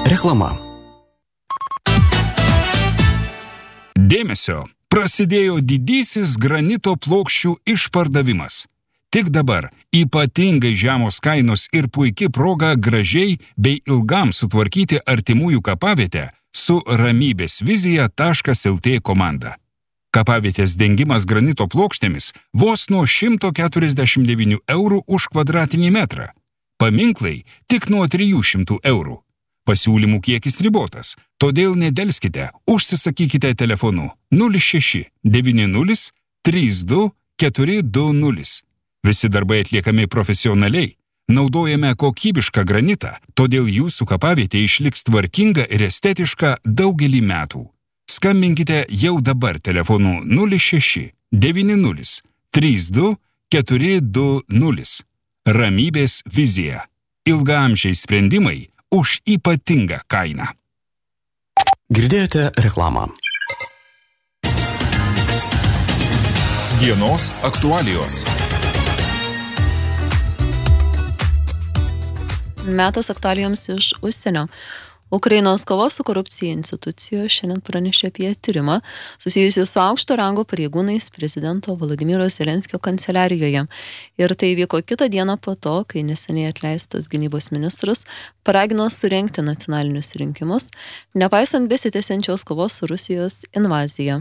Reklama. Dėmesio! Prasidėjo didysis granito plokščių išpardavimas. Tik dabar ypatingai žemos kainos ir puiki proga gražiai bei ilgam sutvarkyti artimųjų kapavietę su ramybėsvizija.lt komanda. Kapavietės dengimas granito plokštėmis vos nuo 149 eurų už kvadratinį metrą. Paminklai tik nuo 300 eurų. Pasiūlymų kiekis ribotas, todėl nedelskite, užsisakykite telefonu 06 90 32 420. Visi darbai atliekami profesionaliai, naudojame kokybišką granitą, todėl jūsų kapavietė išliks tvarkinga ir estetiška daugelį metų. Skambinkite jau dabar telefonu 06 90 32 420. Ramybės vizija. Ilgaamžiai sprendimai už ypatingą kainą. Girdėjote reklamą. Dienos aktualijos. Metas aktualijoms iš užsienio. Ukrainos kovos su korupcija institucijos šiandien pranešė apie tyrimą susijusiu su aukšto rango pareigūnais prezidento Volodymyro Zelenskio kanceliarijoje. Ir tai vyko kitą dieną po to, kai neseniai atleistas gynybos ministras paragino surengti nacionalinius rinkimus, nepaisant besitęsiančios kovos su Rusijos invazija.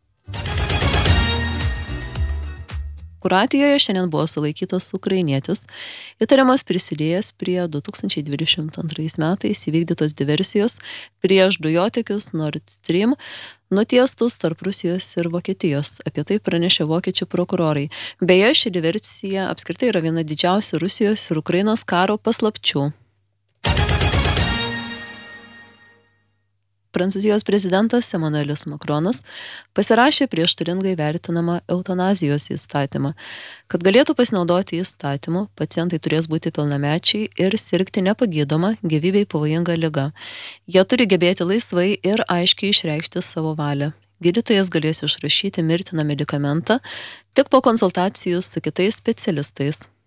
Kroatijoje šiandien buvo sulaikytas ukrainietis, įtariamas prisidėjęs prie 2022 metais įvykdytos diversijos prieš dujotiekius Nord Stream nutiestus tarp Rusijos ir Vokietijos. Apie tai pranešė vokiečių prokurorai. Beje, ši diversija apskritai yra viena didžiausių Rusijos ir Ukrainos karo paslapčių. Prancūzijos prezidentas Emmanuelis Macronas pasirašė prieštaringai vertinamą eutanazijos įstatymą. Kad galėtų pasinaudoti įstatymu, pacientai turės būti pilnamečiai ir sirgti nepagydoma, gyvybei pavojinga liga. Jie turi gebėti laisvai ir aiškiai išreikšti savo valią. Gydytojas galės išrašyti mirtiną medikamentą tik po konsultacijų su kitais specialistais.